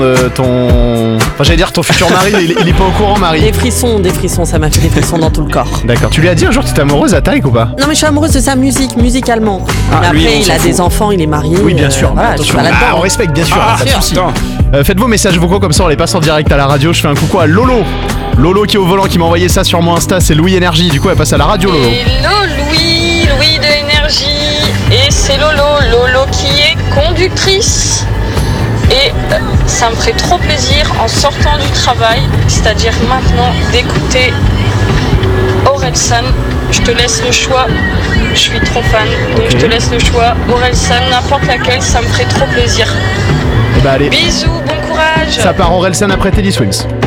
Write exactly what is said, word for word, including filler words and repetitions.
euh, ton... Enfin j'allais dire ton futur mari, il, il est pas au courant, Marie. Des frissons, des frissons, ça m'a fait des frissons dans tout le corps. D'accord. Tu lui as dit un jour que tu étais amoureuse à Taïk ou pas? Non mais je suis amoureuse de sa musique, musicalement. Ah, mais lui, après on il s'en a fout. des enfants, il est marié. Oui, bien sûr. euh, voilà, je suis pas Ah, là-dedans. on respecte, bien sûr. Ah, pas de souci. attends. Euh, faites vos messages vocaux comme ça, on les passe en direct à la radio. Je fais un coucou à Lolo. Lolo qui est au volant, qui m'a envoyé ça sur mon Insta, c'est Louis Énergie. Du coup, elle passe à la radio, Lolo. Hello Louis, Louis de Énergie. Et c'est Lolo, Lolo qui est conductrice. Et euh, ça me ferait trop plaisir en sortant du travail, c'est-à-dire maintenant, d'écouter Orelsan. Je te laisse le choix, je suis trop fan, donc Ok. je te laisse le choix. Orelsan, n'importe laquelle, ça me ferait trop plaisir. Et bah allez, Bisous, bon courage. ça part Orelsan après Teddy Swims.